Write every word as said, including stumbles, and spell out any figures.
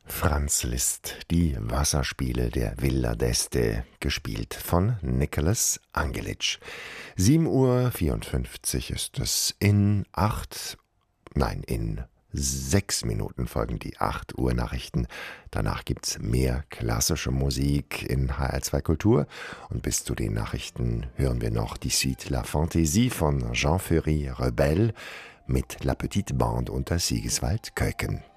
Franz Liszt, die Wasserspiele der Villa d'Este, gespielt von Nicholas Angelitsch. sieben Uhr vierundfünfzig ist es. In acht, nein, in sechs Minuten folgen die acht Uhr Nachrichten. Danach gibt's mehr klassische Musik in H R zwei Kultur. Und bis zu den Nachrichten hören wir noch die Suite La Fantaisie von Jean Ferry Rebelle mit La Petite Bande unter Sigiswald Köcken.